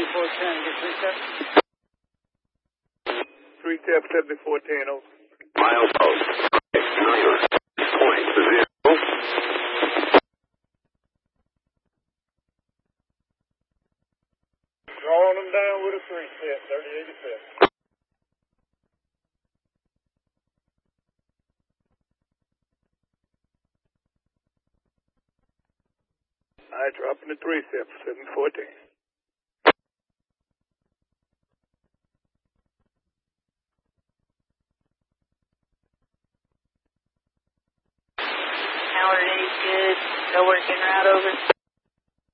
7410, get 3 step. 3 step 7410, over. Milepost 9.0. Drawing them down with a 3 step, 3087. I dropping the 3 step, 714. Howard 8, good. Still working right over.